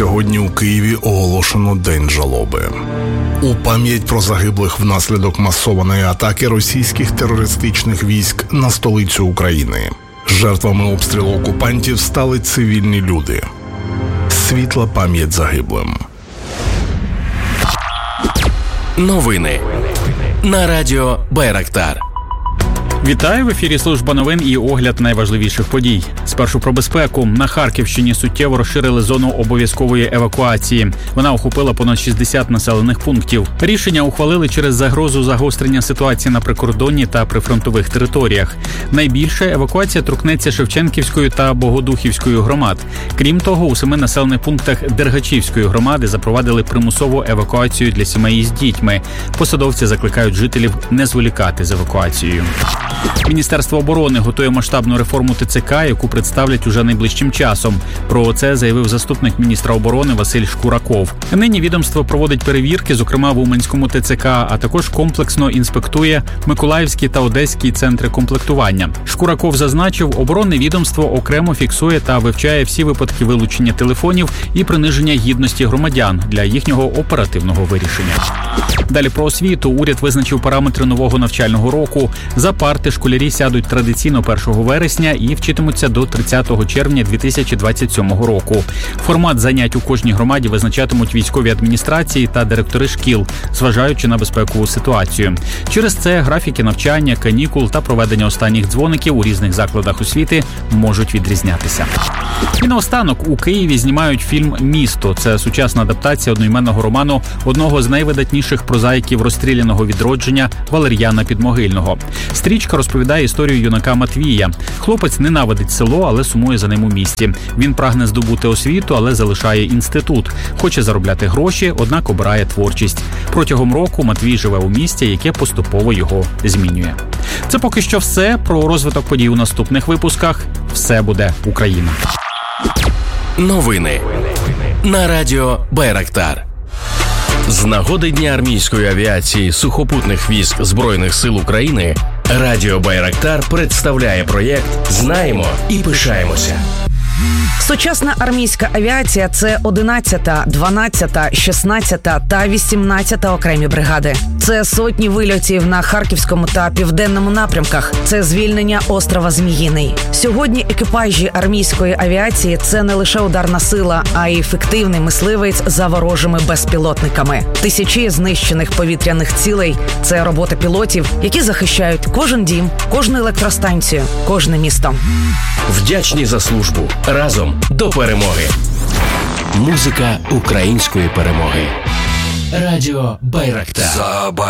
Сьогодні у Києві оголошено День жалоби. У пам'ять про загиблих внаслідок масованої атаки російських терористичних військ на столицю України. Жертвами обстрілу окупантів стали цивільні люди. Світла пам'ять загиблим. Новини на радіо Байрактар. Вітаю, в ефірі служба новин і огляд найважливіших подій. Спершу про безпеку. На Харківщині суттєво розширили зону обов'язкової евакуації. Вона охопила понад 60 населених пунктів. Рішення ухвалили через загрозу загострення ситуації на прикордонні та прифронтових територіях. Найбільше евакуація торкнеться Шевченківської та Богодухівської громад. Крім того, у 7 населених пунктах Дергачівської громади запровадили примусову евакуацію для сімей з дітьми. Посадовці закликають жителів не зволікати з евакуацією. Міністерство оборони готує масштабну реформу ТЦК, яку представлять уже найближчим часом. Про це заявив заступник міністра оборони Василь Шкураков. Нині відомство проводить перевірки, зокрема в Уманському ТЦК, а також комплексно інспектує Миколаївські та Одеські центри комплектування. Шкураков зазначив, оборонне відомство окремо фіксує та вивчає всі випадки вилучення телефонів і приниження гідності громадян для їхнього оперативного вирішення. Далі про освіту. Уряд визначив параметри нового навчального року. За парти школярі сядуть традиційно 1 вересня і вчитимуться до 30 червня 2027 року. Формат занять у кожній громаді визначатимуть військові адміністрації та директори шкіл, зважаючи на безпекову ситуацію. Через це графіки навчання, канікул та проведення останніх дзвоників у різних закладах освіти можуть відрізнятися. І наостанок, у Києві знімають фільм «Місто». Це сучасна адаптація одноіменного роману одного з найвидатніших прозаїків розстріляного відродження Валер'яна Підмогильного. Стрічка розповідає історію юнака Матвія. Хлопець ненавидить село, але сумує за ним у місті. Він прагне здобути освіту, але залишає інститут. Хоче заробляти гроші, однак обирає творчість. Протягом року Матвій живе у місті, яке поступово його змінює. Це поки що все. Про розвиток подій у наступних випусках. Все буде Україна. Новини на радіо Байрактар. З нагоди Дня армійської авіації сухопутних військ Збройних сил України Радіо Байрактар представляє проєкт «Знаємо і пишаємося». Сучасна армійська авіація – це 11-та, 12-та, 16-та та 18-та окремі бригади. Це сотні вильотів на Харківському та Південному напрямках. Це звільнення острова Зміїний. Сьогодні екіпажі армійської авіації – це не лише ударна сила, а й ефективний мисливець за ворожими безпілотниками. Тисячі знищених повітряних цілей – це робота пілотів, які захищають кожен дім, кожну електростанцію, кожне місто. Вдячні за службу. Разом до перемоги. Музика української перемоги. Радіо Байрактар.